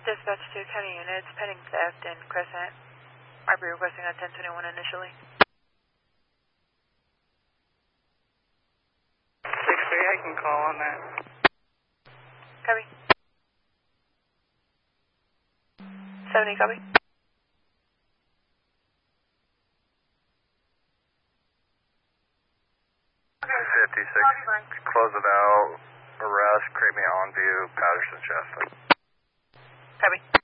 Dispatch to county units, pending theft in Crescent. I'll be requesting a 1021 initially. 6-3, I can call on that. Copy. 70, copy. 56, close it out, arrest, create me on view, Patterson, Shasta. Copy.